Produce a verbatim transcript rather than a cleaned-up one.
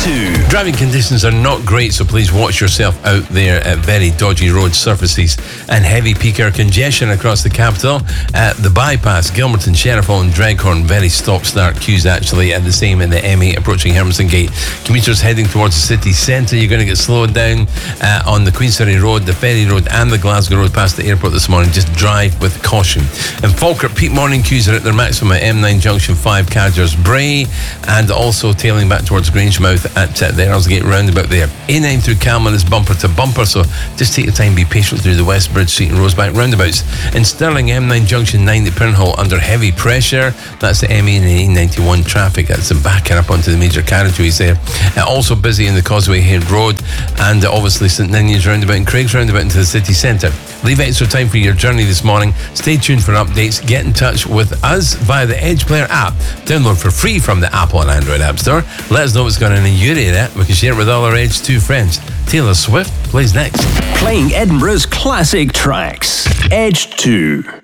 two. Driving conditions are not great, so please watch yourself out there at very dodgy road surfaces and heavy peak hour congestion across the capital. At the bypass, Gilmerton, Sheriffhall and Dreghorn, very stop-start queues actually, and the same in the M eight approaching Hermiston Gate. Commuters heading towards the city centre, you're going to get slowed down uh, on the Queensferry Road, the Ferry Road and the Glasgow Road past the airport this morning. Just drive with caution. In Falkirk, peak morning queues are at their maximum at M nine Junction five, Cadgers Bray, and also tailing back towards Grangemouth at uh, the Earlsgate roundabout there. A nine through Calman is bumper to bumper, so just take your time, be patient through the West Bridge Street and Rosebank roundabouts. In Stirling, M nine Junction nine at Pinhole under heavy pressure. That's the M A and A ninety-one traffic. That's the backing up onto the major carriageways there. Uh, also busy in the Causeway Head Road and uh, obviously St Ninian's roundabout and Craig's roundabout into the city centre. Leave extra time for your journey this morning. Stay tuned for updates. Get in touch with us via the Edge Player app. Download for free from the Apple and Android App Store. Let us know what's going on in your area. We can share it with all our Edge two friends. Taylor Swift plays next. Playing Edinburgh's classic tracks. Edge two.